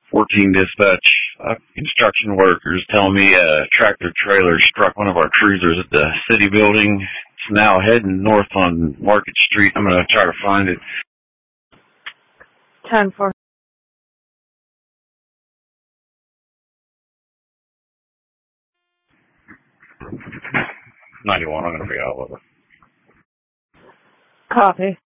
14 dispatch. Construction workers telling me a tractor trailer struck one of our cruisers at the city building. It's now heading north on Market Street. I'm going to try to find it. 10-4. 91, I'm going to figure out what. Copy.